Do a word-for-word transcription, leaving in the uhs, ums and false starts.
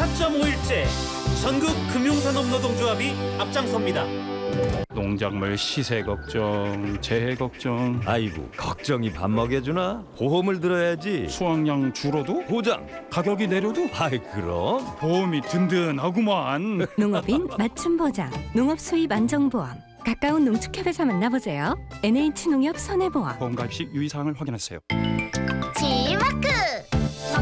사 점 오 일째 전국 금융산업노동조합이 앞장섭니다. 농작물 시세 걱정, 재해 걱정, 아이고 걱정이 밥 먹여주나? 보험을 들어야지. 수확량 줄어도 보장. 가격이 내려도 아이 그럼. 보험이 든든하구만. 농업인 맞춤 보장, 농업 수입 안정보험. 가까운 농축협에서 만나보세요. 엔에이치 농협 손해보험. 보험 가입 시 유의사항을 확인하세요.